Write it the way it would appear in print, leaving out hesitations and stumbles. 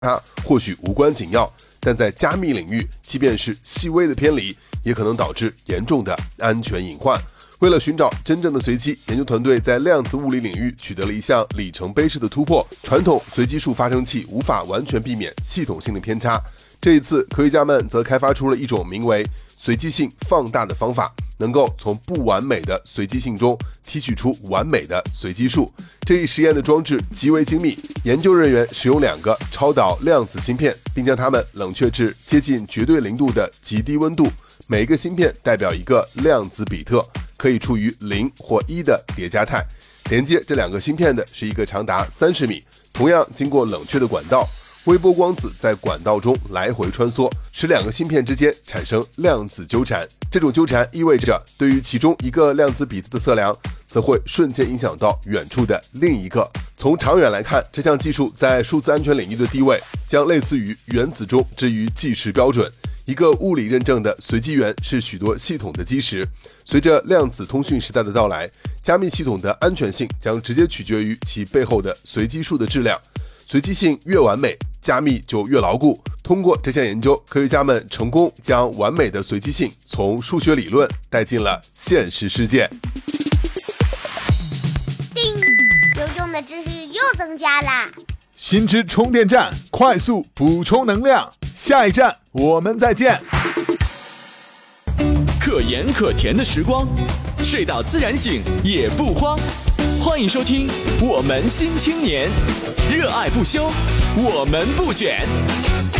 它或许无关紧要，但在加密领域，即便是细微的偏离，也可能导致严重的安全隐患。为了寻找真正的随机，研究团队在量子物理领域取得了一项里程碑式的突破。传统随机数发生器无法完全避免系统性的偏差，这一次科学家们则开发出了一种名为随机性放大的方法，能够从不完美的随机性中提取出完美的随机数。这一实验的装置极为精密，研究人员使用2个超导量子芯片，并将它们冷却至接近绝对零度的极低温度，每一个芯片代表一个量子比特，可以处于0或1的叠加态。连接这2个芯片的是一个长达30米、同样经过冷却的管道。微波光子在管道中来回穿梭，使2个芯片之间产生量子纠缠。这种纠缠意味着，对于其中一个量子比特的测量，则会瞬间影响到远处的另一个。从长远来看，这项技术在数字安全领域的地位，将类似于原子钟之于计时标准。一个物理认证的随机元是许多系统的基石。随着量子通讯时代的到来，加密系统的安全性将直接取决于其背后的随机数的质量。随机性越完美，加密就越牢固。通过这项研究，科学家们成功将完美的随机性从数学理论带进了现实世界。 叮，有用的知识又增加啦！ 新知充电站，快速补充能量。下一站我们再见。 可盐可甜的时光，睡到自然醒也不慌。欢迎收听《我们新青年》，热爱不休，我们不卷。